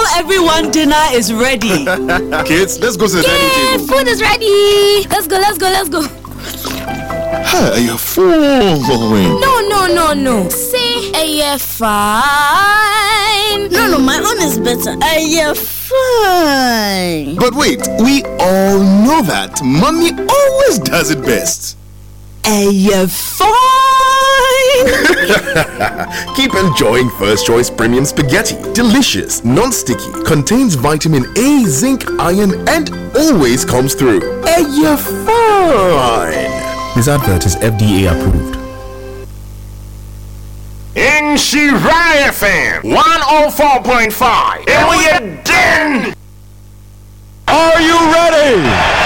Tell everyone dinner is ready. Kids, let's go to the dining table. Food is ready. Let's go. Hey, you're full. No. Say, fine. No, my own is better. Fine. But wait, we all know that mommy always does it best. Fine. Keep enjoying First Choice Premium Spaghetti. Delicious, non-sticky, contains vitamin A, zinc, iron, and always comes through. You're fine. This advert is FDA approved. In Shirai FM 104.5. And we are done. Are you ready?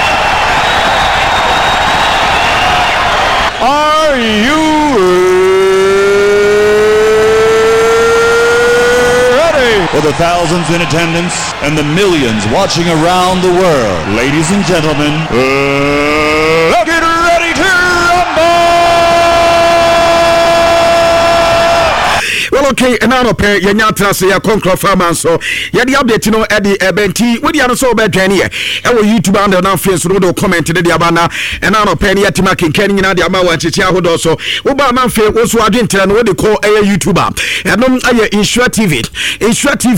Are you ready? For the thousands in attendance and the millions watching around the world, ladies and gentlemen, let's get ready to rumble! Well, okay, and now pay Yanyatra say a concro farmer so Yadi update no Eddie Ebenti, with the other so bad Jenny, and YouTube and now face road comment to the Abana, and now penny at Timakin Kenny and the Amawa Chichiaho also. Obama Fair was watching and what they call a YouTuber, and Insure TV. Insure TV